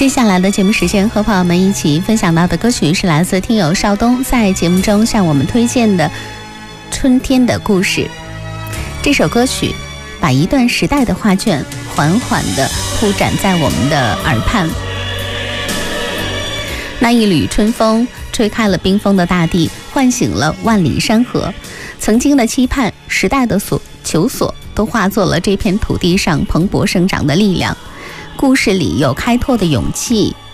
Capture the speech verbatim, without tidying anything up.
接下来的节目时间，和朋友们一起分享到的歌曲是来自听友邵东在节目中向我们推荐的《春天的故事》。这首歌曲把一段时代的画卷缓缓地铺展在我们的耳畔。那一缕春风吹开了冰封的大地，唤醒了万里山河。曾经的期盼，时代的所求索，都化作了这片土地上蓬勃生长的力量。故事里有开拓的勇气，